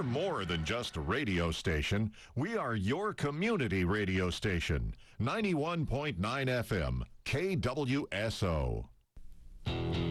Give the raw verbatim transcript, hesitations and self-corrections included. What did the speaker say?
We're more than just a radio station. We are your community radio station. ninety-one point nine F M, K W S O.